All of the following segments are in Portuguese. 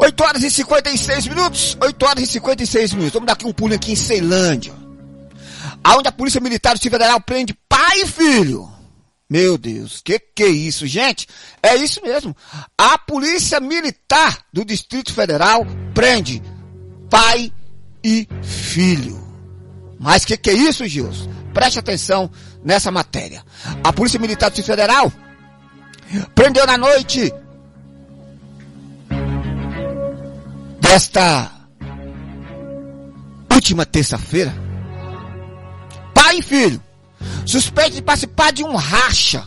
8 horas e 56 minutos. 8 horas e 56 minutos. Vamos dar aqui um pulo aqui em Ceilândia, aonde a Polícia Militar do Distrito Federal prende pai e filho. Meu Deus, que é isso, gente? É isso mesmo. A Polícia Militar do Distrito Federal prende pai e filho. Mas que é isso, Gilson? Preste atenção nessa matéria. A Polícia Militar do Distrito Federal prendeu na noite desta última terça-feira pai e filho suspeito de participar de um racha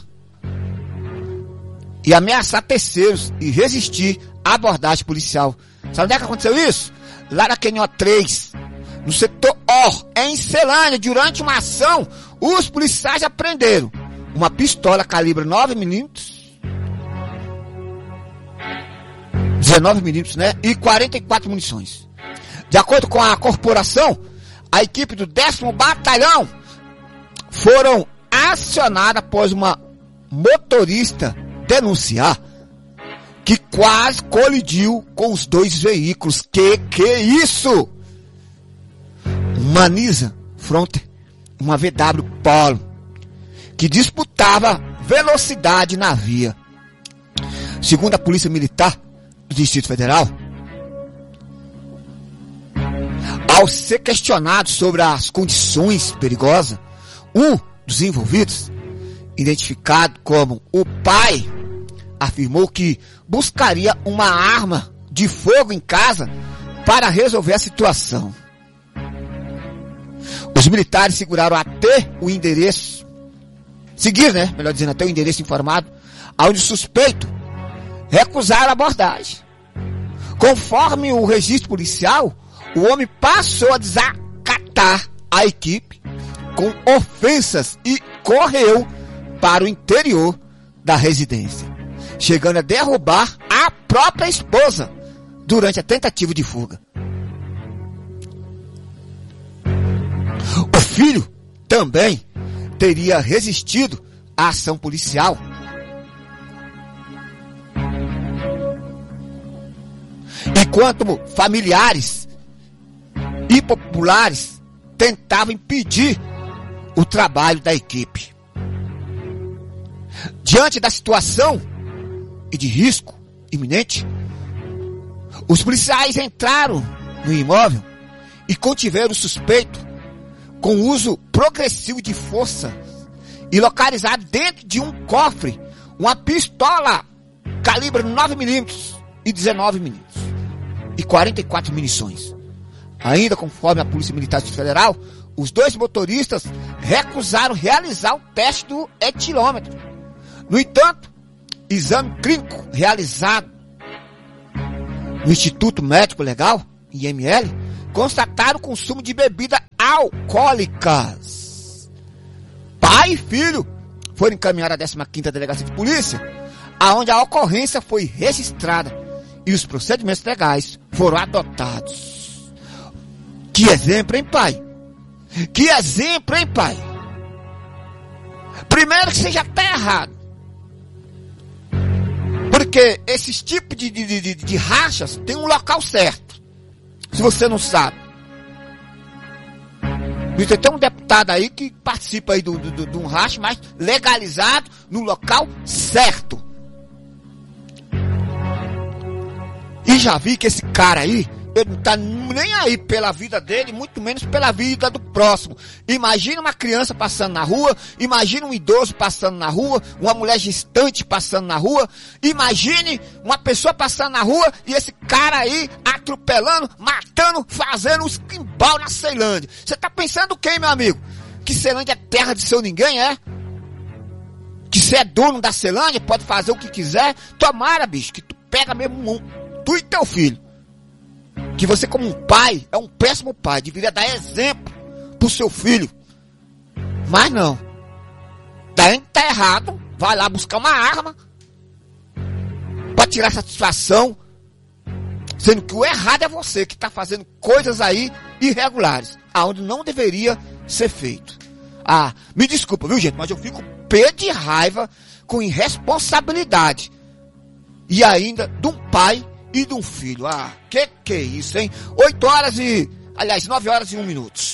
e ameaçar terceiros e resistir à abordagem policial. Sabe onde é que aconteceu isso? Lá na QNO 3, no setor O, em Ceilândia. Durante uma ação, os policiais apreenderam uma pistola calibre 9mm, 19mm, né? E 44 munições. De acordo com a corporação, a equipe do 10º Batalhão foram acionadas após uma motorista denunciar que quase colidiu com os dois veículos. Que é isso? Uma Nissan Frontier, uma VW Polo, que disputava velocidade na via. Segundo a Polícia Militar do Distrito Federal, ao ser questionado sobre as condições perigosas, um dos envolvidos, identificado como o pai, afirmou que buscaria uma arma de fogo em casa para resolver a situação. Os militares seguraram até o endereço, até o endereço informado, onde o suspeito recusaram a abordagem. Conforme o registro policial, o homem passou a desacatar a equipe com ofensas e correu para o interior da residência, chegando a derrubar a própria esposa durante a tentativa de fuga. O filho também teria resistido à ação policial. Enquanto familiares e populares tentavam impedir o trabalho da equipe. Diante da situação e de risco iminente, os policiais entraram no imóvel e contiveram o suspeito com uso progressivo de força e localizado dentro de um cofre uma pistola calibre 9mm e 19mm e 44 munições. Ainda conforme a Polícia Militar Federal, os dois motoristas recusaram realizar o teste do etilômetro. No entanto, exame clínico realizado no Instituto Médico Legal, IML, constataram o consumo de bebidas alcoólicas. Pai e filho foram encaminhados à 15ª Delegacia de Polícia, aonde a ocorrência foi registrada e os procedimentos legais foram adotados. Que exemplo, hein, pai? Que exemplo, hein, pai? Primeiro que você já está errado. Porque esses tipos de rachas tem um local certo. Se você não sabe. Tem um deputado aí que participa aí de um racha, mas legalizado no local certo. E já vi que esse cara aí, ele não tá nem aí pela vida dele, muito menos pela vida do próximo. Imagina uma criança passando na rua, imagina um idoso passando na rua, uma mulher gestante passando na rua, imagine uma pessoa passando na rua e esse cara aí atropelando, matando, fazendo um esquimbal na Ceilândia. Você tá pensando o quê, meu amigo? Que Ceilândia é terra de seu ninguém, é? Que você é dono da Ceilândia, pode fazer o que quiser? Tomara, bicho, que tu pega mesmo tu e teu filho. Que você como um pai, é um péssimo pai, deveria dar exemplo pro seu filho. Mas não. Daí tá errado, vai lá buscar uma arma pra tirar satisfação, sendo que o errado é você que tá fazendo coisas aí irregulares, aonde não deveria ser feito. Ah, me desculpa, viu, gente, mas eu fico pé de raiva com irresponsabilidade. E ainda de um pai e de um filho. Ah, que é isso, hein? 8 horas e... Aliás, 9 horas e 1 minuto.